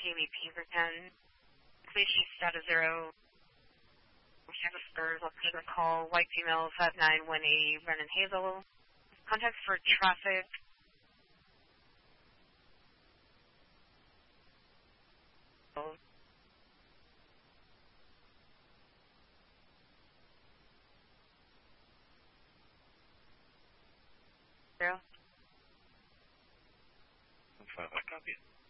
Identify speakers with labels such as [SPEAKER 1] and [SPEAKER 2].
[SPEAKER 1] Haley Pinkerton. Please she's status 0. Have a Spurs, I'll take a call. White female 5918, Brennan Hazel. Contact for traffic. Zero.
[SPEAKER 2] 5, I copy it.